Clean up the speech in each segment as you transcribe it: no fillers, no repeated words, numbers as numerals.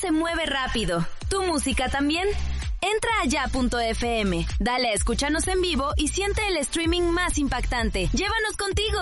se mueve rápido. ¿Tu música también? Entra a ya.fm, dale a escúchanos en vivo y siente el streaming más impactante. ¡Llévanos contigo!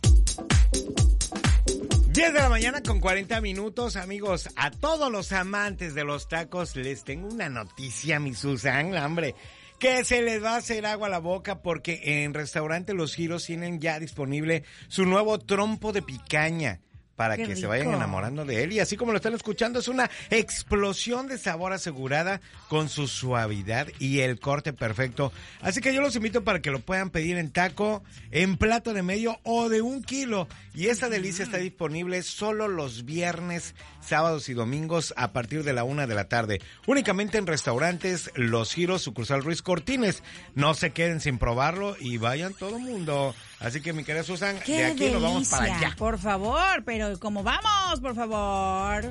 10 de la mañana con 40 minutos, amigos. A todos los amantes de los tacos les tengo una noticia, mi Susan, hombre, que se les va a hacer agua a la boca porque en Restaurante Los Giros tienen ya disponible su nuevo trompo de picaña para que se vayan enamorando de él. Y así como lo están escuchando, es una explosión de sabor asegurada con su suavidad y el corte perfecto. Así que yo los invito para que lo puedan pedir en taco, en plato de medio o de 1 kilo. Y esta delicia está disponible solo los viernes, sábados y domingos a partir de la 1 de la tarde. Únicamente en Restaurantes Los Giros, sucursal Ruiz Cortines. No se queden sin probarlo y vayan todo el mundo. Así que, mi querida Susan, de aquí nos vamos para allá. Por favor, pero ¿cómo vamos? Por favor.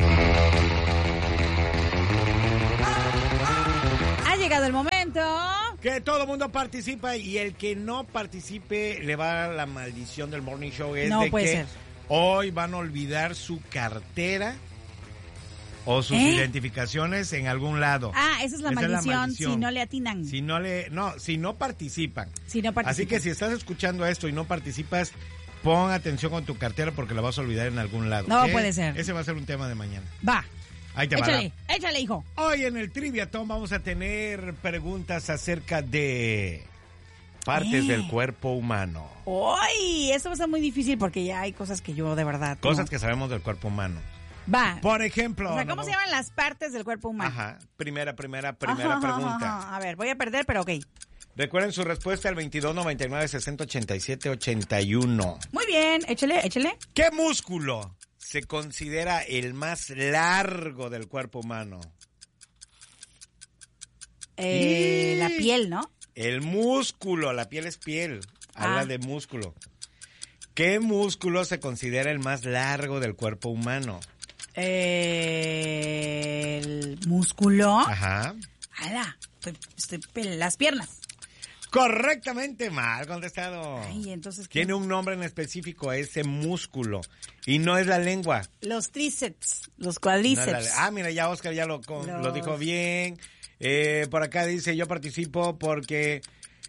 Ha llegado el momento que todo el mundo participa y el que no participe le va a dar la maldición del Morning Show. Es no de puede que ser. Hoy van a olvidar su cartera o sus identificaciones en algún lado. Ah, esa es la maldición, si no le atinan. Si no participan. Si no participan. Así que si estás escuchando esto y no participas, pon atención con tu cartera porque la vas a olvidar en algún lado. No puede ser. Ese va a ser un tema de mañana. Va. Ahí te va. Échale, hijo. Hoy en el Triviatón vamos a tener preguntas acerca de partes del cuerpo humano. ¡Uy! Eso va a ser muy difícil porque ya hay cosas que yo de verdad... Cosas que sabemos del cuerpo humano. Va. Por ejemplo... O sea, ¿cómo se llaman las partes del cuerpo humano? Primera pregunta. A ver, voy a perder, pero ok. Recuerden su respuesta al 2299-6087-81. Muy bien, échale. ¿Qué músculo se considera el más largo del cuerpo humano? La piel, ¿no? El músculo, la piel es piel. Habla de músculo. ¿Qué músculo se considera el más largo del cuerpo humano? El músculo. Ajá. ¡Hala! Las piernas. Correctamente mal contestado. Ay, entonces, tiene un nombre en específico a ese músculo y no es la lengua. Los tríceps, los cuadríceps. Mira, ya Oscar ya lo dijo bien. Por acá dice, yo participo porque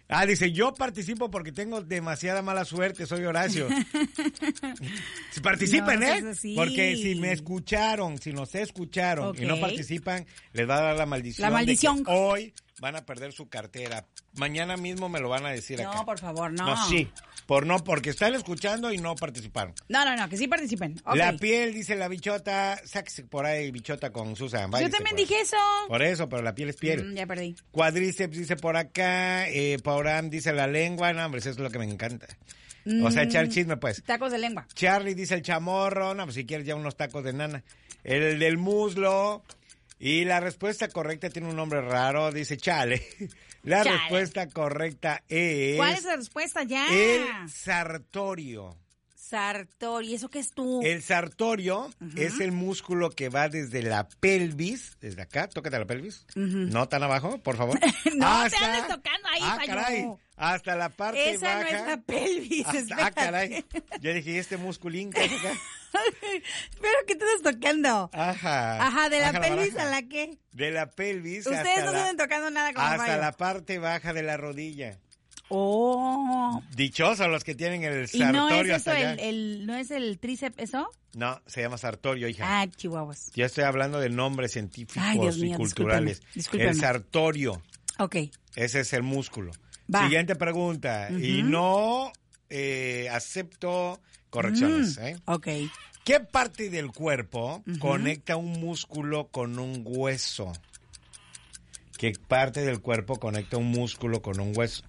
tengo demasiada mala suerte, soy Horacio. Si participen, sí. Porque si nos escucharon y no participan, les va a dar la maldición. La maldición. De que hoy van a perder su cartera. Mañana mismo me lo van a decir acá. No, por favor, no. No, sí. Porque están escuchando y no participaron. No, que sí participen. Okay. La piel, dice la bichota. Sáquese por ahí, bichota con Susan. Yo también dije eso. Por eso, pero la piel es piel. Ya perdí. Cuadríceps, dice por acá. Pauram dice la lengua. No, hombre, eso es lo que me encanta. O sea, echar chisme, pues. Tacos de lengua. Charlie dice el chamorro. No, pues si quieres ya unos tacos de nana. El del muslo. Y la respuesta correcta tiene un nombre raro, dice chale. La respuesta correcta es... ¿Cuál es la respuesta ya? El sartorio. Sartorio, ¿y eso qué es tú? El sartorio es el músculo que va desde la pelvis, desde acá, tócate la pelvis, no tan abajo, por favor. No, te andes tocando ahí, caray, hasta la parte esa baja. Esa no es la pelvis, caray, yo dije, ¿y este musculín qué es acá? ¿Pero qué te estás tocando? Ajá, ¿de la pelvis a la qué? De la pelvis Ustedes no se están tocando nada con hasta la parte baja de la rodilla. Oh. Dichosos los que tienen el sartorio. ¿Y no es eso hasta allá. ¿No es el tríceps eso? No, se llama sartorio, hija. Ah, chihuahuas. Yo estoy hablando de nombres científicos y culturales. Discúlpeme. El sartorio. Ok. Ese es el músculo. Va. Siguiente pregunta. Y no acepto correcciones. Ok. ¿Qué parte del cuerpo conecta un músculo con un hueso? ¿Qué parte del cuerpo conecta un músculo con un hueso?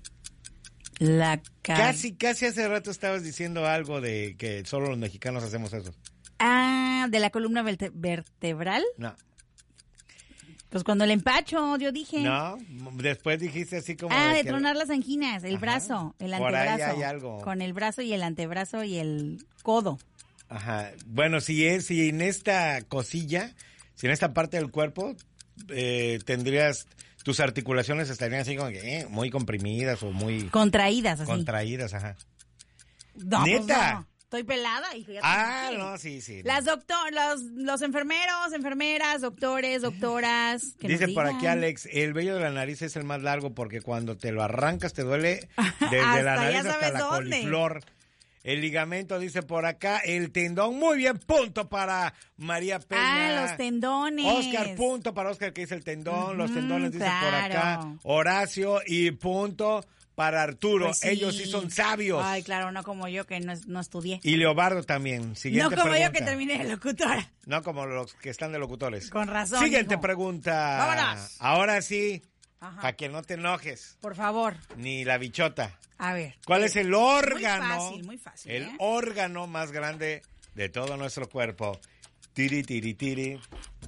Casi hace rato estabas diciendo algo de que solo los mexicanos hacemos eso. ¿De la columna vertebral? No. Pues cuando el empacho, yo dije. No, después dijiste así como... de tronar las anginas, el brazo, el antebrazo. Por ahí hay algo. Con el brazo y el antebrazo y el codo. Ajá. Bueno, si en esta cosilla, si en esta parte del cuerpo tendrías... Tus articulaciones estarían así como que muy comprimidas o muy... Contraídas, así. Contraídas, ajá. No, ¿Neta? Estoy pelada, hijo. No, sí. Las los enfermeros, enfermeras, doctores, doctoras. Que dice nos por digan. aquí Alex, el vello de la nariz es el más largo porque cuando te lo arrancas te duele desde la nariz hasta la coliflor. El ligamento, dice por acá, el tendón, muy bien, punto para María Peña. Los tendones. Oscar, punto para Oscar que dice el tendón, los tendones, dice por acá Horacio, y punto para Arturo. Pues sí. Ellos sí son sabios. Ay, claro, no como yo que no estudié. Y Leobardo también. Siguiente no como pregunta. yo que terminé de locutora. No como los que están de locutores. Con razón. Siguiente hijo. pregunta. Vámonos. Ahora sí, Ajá. para que no te enojes. Por favor. Ni la bichota. A ver. ¿Cuál es el órgano? Muy fácil. El órgano más grande de todo nuestro cuerpo. Tiri, tiri, tiri.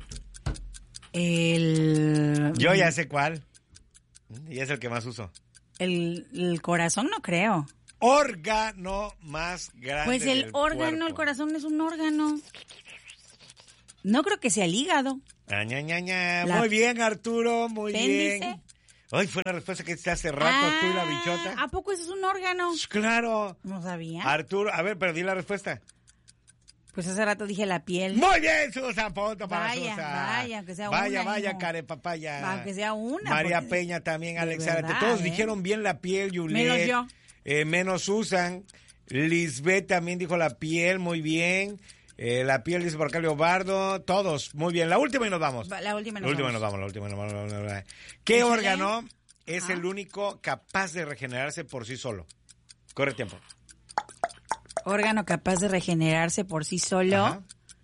Yo ya sé cuál. Y es el que más uso. El corazón no creo. Órgano más grande. Pues el del órgano, cuerpo. el corazón es un órgano. No creo que sea el hígado. Muy bien, Arturo, muy bien. Dice? Ay, fue una respuesta que hiciste hace rato, tú y la bichota. ¿A poco eso es un órgano? Claro. No sabía. Arturo, a ver, pero di la respuesta. Pues hace rato dije la piel. Muy bien, Susan, punto para Vaya, Susan. vaya, aunque sea una, Vaya, hijo. carepapaya. Aunque sea una. María porque- Peña también, de Alex verdad, Zárate. Todos dijeron bien la piel, Juliet. Menos yo. Menos Susan. Lisbeth también dijo la piel, muy bien. La piel dice por acá Leobardo. Todos, muy bien. La última y nos vamos. La última y La última nos vamos. ¿Qué Échale. órgano es el único capaz de regenerarse por sí solo? Corre tiempo. Órgano capaz de regenerarse por sí solo. Ajá.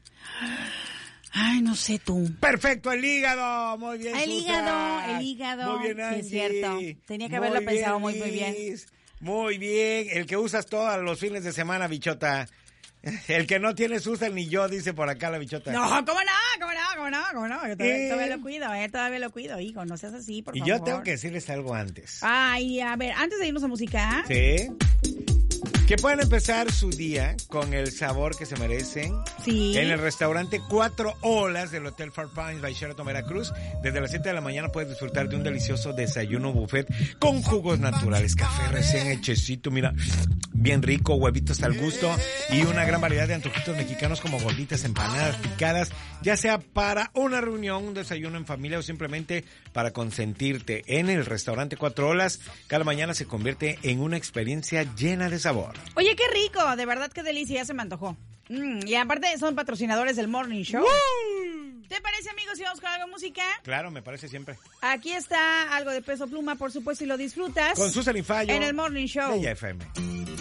Ay, no sé tú. Perfecto, el hígado. Muy bien, El Susan. hígado. Muy bien, Sí, Angie. es cierto. Tenía que haberlo pensado muy bien. Liz. Muy bien. El que usas todos los fines de semana, bichota. El que no tienes usa ni yo, dice por acá la bichota. No, ¿cómo no? Yo todavía lo cuido, hijo. No seas así, por Y favor. yo tengo que decirles algo antes. Ay, a ver, antes de irnos a música. Sí. Que pueden empezar su día con el sabor que se merecen. Sí. En el restaurante 4 Olas del Hotel Far Pines by Sheraton Veracruz. Desde las 7 de la mañana puedes disfrutar de un delicioso desayuno buffet con jugos naturales, café recién hechecito, mira, bien rico, huevitos al gusto y una gran variedad de antojitos mexicanos como gorditas, empanadas, picadas, ya sea para una reunión, un desayuno en familia o simplemente para consentirte. En el restaurante 4 Olas, cada mañana se convierte en una experiencia llena de sabor. Oye, qué rico, de verdad qué delicia, ya se me antojó. Y aparte son patrocinadores del Morning Show. ¡Woo! ¿Te parece, amigos, si vamos con algo de música? Claro, me parece siempre. Aquí está algo de Peso Pluma, por supuesto, y lo disfrutas. Con Susan y Fallo. En el Morning Show. Bella FM.